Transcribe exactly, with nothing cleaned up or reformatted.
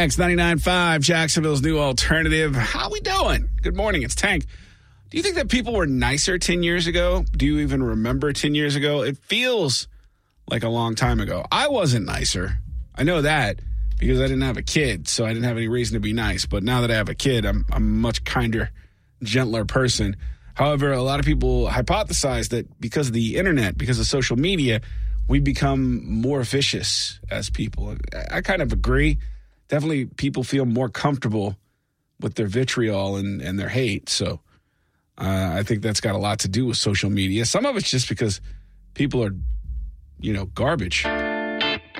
X ninety-nine point five, Jacksonville's new alternative. How we doing? Good morning. It's Tank. Do you think that people were nicer ten years ago? Do you even remember ten years ago? It feels like a long time ago. I wasn't nicer. I know that because I didn't have a kid, so I didn't have any reason to be nice. But now that I have a kid, I'm, I'm a much kinder, gentler person. However, a lot of people hypothesize that because of the internet, because of social media, we become more vicious as people. I, I kind of agree. Definitely people feel more comfortable with their vitriol and, and their hate. So uh, I think that's got a lot to do with social media. Some of it's just because people are, you know, garbage.